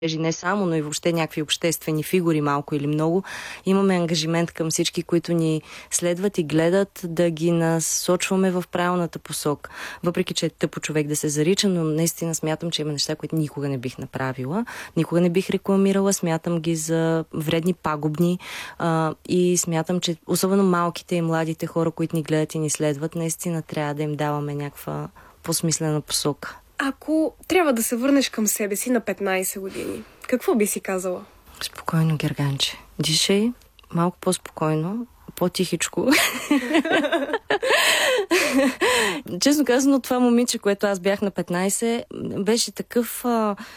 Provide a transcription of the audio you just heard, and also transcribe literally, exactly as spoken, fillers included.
не само, но и въобще някакви обществени фигури, малко или много, имаме ангажимент към всички, които ни следват и гледат, да ги насочваме в правилната посока. Въпреки че е тъпо човек да се зарича, но наистина смятам, че има неща, които никога не бих направила, никога не бих рекламирала, смятам ги за вредни, пагубни а, и смятам, че особено малките и младите хора, които ни гледат и ни следват, наистина трябва да им даваме някаква по-смислена посока. Ако трябва да се върнеш към себе си на петнайсет години, какво би си казала? Спокойно, Герганче. Дишай малко по-спокойно, по-тихичко. Честно казано, това момиче, което аз бях на петнайсет, беше такъв а,